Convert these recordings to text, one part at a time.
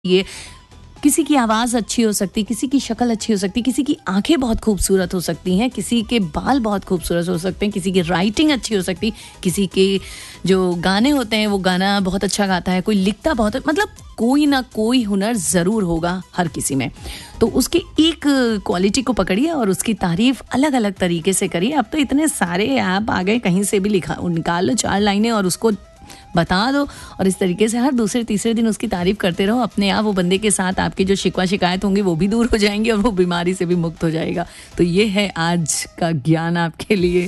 ये किसी की आवाज़ अच्छी हो सकती, किसी की शक्ल अच्छी हो सकती, किसी की आंखें बहुत खूबसूरत हो सकती हैं, किसी के बाल बहुत खूबसूरत हो सकते हैं, किसी की राइटिंग अच्छी हो सकती, किसी के जो गाने होते हैं वो गाना बहुत अच्छा गाता है, कोई लिखता बहुत, मतलब कोई ना कोई हुनर ज़रूर होगा हर किसी में। तो उसकी एक क्वालिटी को पकड़िए और उसकी तारीफ़ अलग अलग तरीके से करिए। अब तो इतने सारे ऐप आ गए, कहीं से भी निकाल लो 4 लाइनें और उसको बता दो और इस तरीके से हर दूसरे तीसरे दिन उसकी तारीफ करते रहो। अपने आप वो बंदे के साथ आपकी जो शिकवा शिकायत होंगी वो भी दूर हो जाएंगी और वो बीमारी से भी मुक्त हो जाएगा। तो ये है आज का ज्ञान आपके लिए।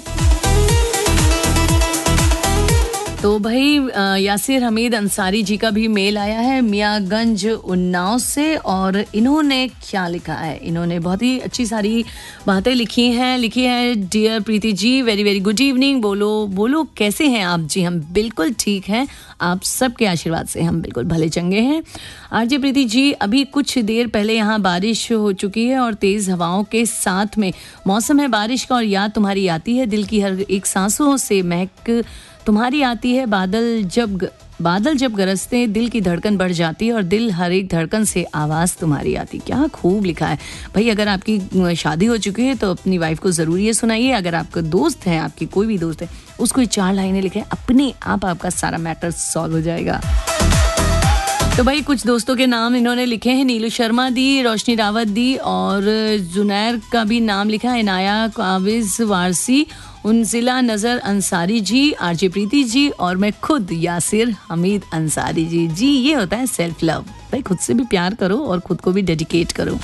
तो भाई यासिर हमीद अंसारी जी का भी मेल आया है मियाँगंज उन्नाव से, और इन्होंने क्या लिखा है, इन्होंने बहुत ही अच्छी सारी बातें लिखी है। Dear Preeti ji, very very good evening. बोलो कैसे हैं आप जी? हम बिल्कुल ठीक हैं, आप सबके आशीर्वाद से हम बिल्कुल भले चंगे हैं। आरजे प्रीति जी, अभी कुछ देर पहले यहाँ बारिश हो चुकी है और तेज़ हवाओं के साथ में मौसम है बारिश का, और याद तुम्हारी आती है, दिल की हर एक सांसों से महक तुम्हारी आती है। बादल जब गरजते हैं दिल की धड़कन बढ़ जाती है और दिल हर एक धड़कन से आवाज़ तुम्हारी आती। क्या खूब लिखा है भाई। अगर आपकी शादी हो चुकी है तो अपनी वाइफ को ज़रूर ये सुनाइए। अगर आपका दोस्त है, आपकी कोई भी दोस्त है, उसको ये 4 लाइनें लिखें, अपने आप आपका सारा मैटर सॉल्व हो जाएगा। तो भाई कुछ दोस्तों के नाम इन्होंने लिखे हैं, नीलू शर्मा दी, रोशनी रावत दी, और जुनैर का भी नाम लिखा है, इनाया काविज वारसी, उनजिला नज़र अंसारी जी, आरजे प्रीति जी, और मैं खुद यासिर हमीद अंसारी जी। ये होता है सेल्फ लव। भाई खुद से भी प्यार करो और खुद को भी डेडिकेट करो।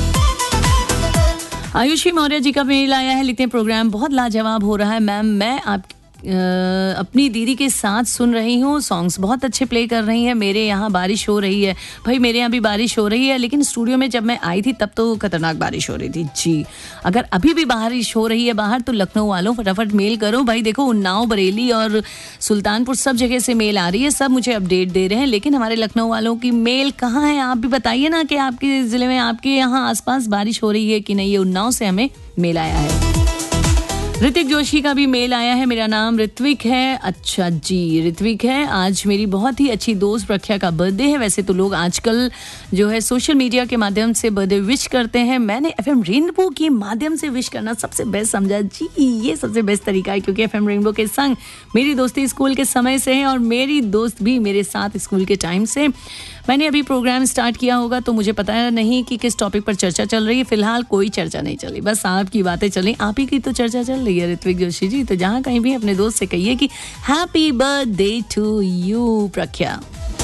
आयुषी मौर्य जी का मेल आया है, लिखते हैं प्रोग्राम बहुत लाजवाब हो रहा है मैम, मैं अपनी दीदी के साथ सुन रही हूँ, सॉन्ग्स बहुत अच्छे प्ले कर रही हैं। मेरे यहाँ बारिश हो रही है भाई, मेरे यहाँ भी बारिश हो रही है, लेकिन स्टूडियो में जब मैं आई थी तब तो खतरनाक बारिश हो रही थी जी। अगर अभी भी बारिश हो रही है बाहर तो लखनऊ वालों फटाफट मेल करो भाई। देखो उन्नाव, बरेली और सुल्तानपुर सब जगह से मेल आ रही है, सब मुझे अपडेट दे रहे हैं, लेकिन हमारे लखनऊ वालों की मेल कहाँ है? आप भी बताइए ना कि आपके ज़िले में, आपके यहाँ आसपास बारिश हो रही है कि नहीं। ये उन्नाव से हमें मेल आया है। ऋतिक जोशी का भी मेल आया है, मेरा नाम ऋत्विक है। अच्छा जी, ऋत्विक है। आज मेरी बहुत ही अच्छी दोस्त प्रख्या का बर्थडे है। वैसे तो लोग आजकल जो है सोशल मीडिया के माध्यम से बर्थडे विश करते हैं, मैंने एफएम रेनबो के माध्यम से विश करना सबसे बेस्ट समझा जी। ये सबसे बेस्ट तरीका है, क्योंकि एफएम रेनबो के संग मेरी दोस्ती स्कूल के समय से है और मेरी दोस्त भी मेरे साथ स्कूल के टाइम से। मैंने अभी प्रोग्राम स्टार्ट किया होगा तो मुझे पता नहीं कि किस टॉपिक पर चर्चा चल रही है। फिलहाल कोई चर्चा नहीं चली, बस आपकी बातें चली, आप ही की तो चर्चा चल रही है ऋत्विक जोशी जी। तो जहाँ कहीं भी अपने दोस्त से कहिए कि हैप्पी बर्थडे टू यू प्रख्या।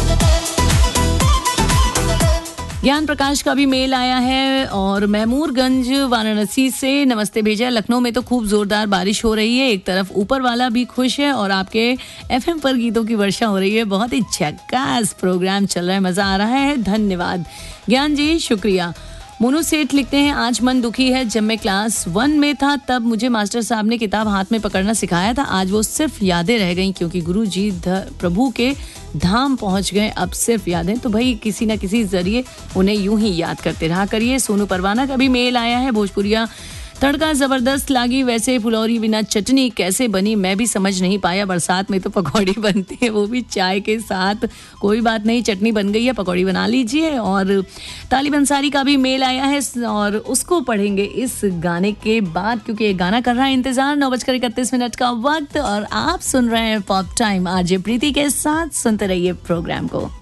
ज्ञान प्रकाश का भी मेल आया है और महमूरगंज वाराणसी से नमस्ते भेजा है। लखनऊ में तो खूब जोरदार बारिश हो रही है, एक तरफ ऊपर वाला भी खुश है और आपके एफएम पर गीतों की वर्षा हो रही है। बहुत ही झक्कास प्रोग्राम चल रहा है, मज़ा आ रहा है। धन्यवाद ज्ञान जी, शुक्रिया। मोनू सेठ लिखते हैं, आज मन दुखी है, जब मैं क्लास 1 में था तब मुझे मास्टर साहब ने किताब हाथ में पकड़ना सिखाया था, आज वो सिर्फ यादें रह गई क्योंकि गुरु जी प्रभु के धाम पहुंच गए, अब सिर्फ यादें। तो भाई किसी ना किसी जरिए उन्हें यूं ही याद करते रहा करिए। सोनू परवाना का भी मेल आया है, भोजपुरिया तड़का जबरदस्त लागी, वैसे फुलौरी बिना चटनी कैसे बनी मैं भी समझ नहीं पाया, बरसात में तो पकौड़ी बनती है वो भी चाय के साथ। कोई बात नहीं, चटनी बन गई है, पकौड़ी बना लीजिए। और तालिब अंसारी का भी मेल आया है और उसको पढ़ेंगे इस गाने के बाद, क्योंकि ये गाना कर रहा है इंतजार। 9:31 का वक्त और आप सुन रहे हैं पॉप टाइम आरजे प्रीति के साथ। सुनते रहिए प्रोग्राम को।